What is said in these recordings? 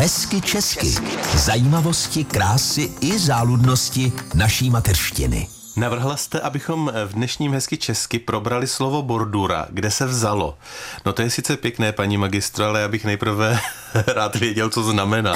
Hezky česky. Zajímavosti, krásy i záludnosti naší mateřštiny. Navrhla jste, abychom v dnešním Hezky česky probrali slovo bordura, kde se vzalo. No to je sice pěkné, paní magistro, ale já bych nejprve rád věděl, co znamená.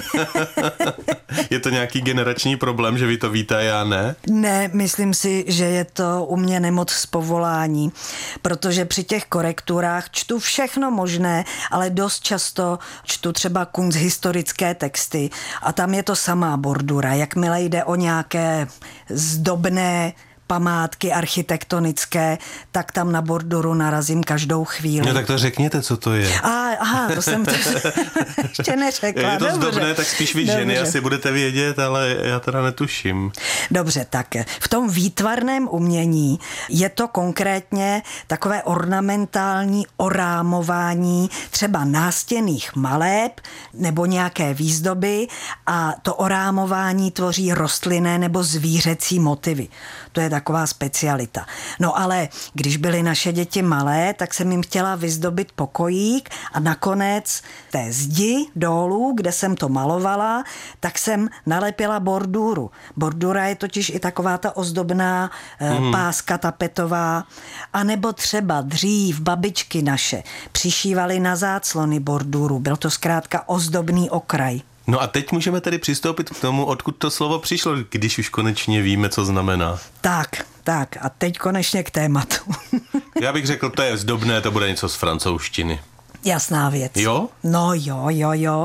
Je to nějaký generační problém, že vy to víte a já ne? Ne, myslím si, že je to u mě nemoc z povolání, protože při těch korekturách čtu všechno možné, ale dost často čtu třeba kunsthistorické texty a tam je to samá bordura. Jakmile jde o nějaké zdobné památky architektonické, tak tam na borduru narazím každou chvíli. No tak to řekněte, co to je. Aha, to jsem to ještě neřekla. Je to Dobře. zdobné, tak spíš vy ženy asi budete vědět, ale já teda netuším. Dobře, tak v tom výtvarném umění je to konkrétně takové ornamentální orámování třeba nástěnných maleb nebo nějaké výzdoby a to orámování tvoří rostlinné nebo zvířecí motivy. To je taková specialita. No ale když byly naše děti malé, tak jsem jim chtěla vyzdobit pokojík a nakonec té zdi dolů, kde jsem to malovala, tak jsem nalepila borduru. Bordura je totiž i taková ta ozdobná páska tapetová. A nebo třeba dřív babičky naše přišívaly na záclony borduru. Byl to zkrátka ozdobný okraj. No a teď můžeme tedy přistoupit k tomu, odkud to slovo přišlo, když už konečně víme, co znamená. Tak a teď konečně k tématu. Já bych řekl, to je zdobné, to bude něco z francouzštiny. Jasná věc. Jo? No jo.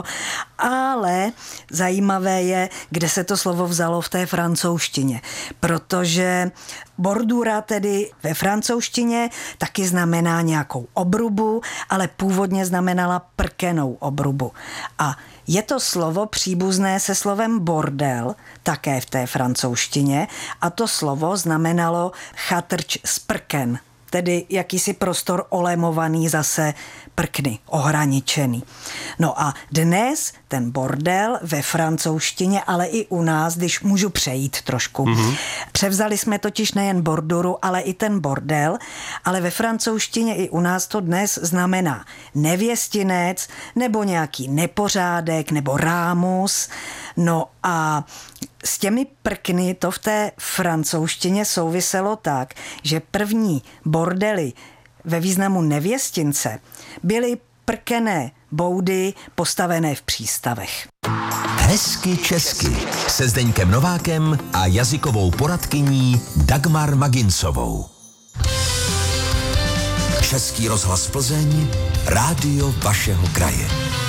Ale zajímavé je, kde se to slovo vzalo v té francouzštině. Protože bordura tedy ve francouzštině taky znamená nějakou obrubu, ale původně znamenala prkenou obrubu. A je to slovo příbuzné se slovem bordel, také v té francouzštině, a to slovo znamenalo chatrč z prken, tedy jakýsi prostor olemovaný zase prkny, ohraničený. No a dnes ten bordel ve francouzštině, ale i u nás, když můžu přejít trošku. Převzali jsme totiž nejen borduru, ale i ten bordel, ale ve francouzštině i u nás to dnes znamená nevěstinec, nebo nějaký nepořádek, nebo rámus. No a s těmi prkny to v té francouzštině souviselo tak, že první bordely ve významu nevěstince byly prkené boudy postavené v přístavech. Hezky česky se Zdeňkem Novákem a jazykovou poradkyní Dagmar Magincovou. Český rozhlas Plzeň, rádio vašeho kraje.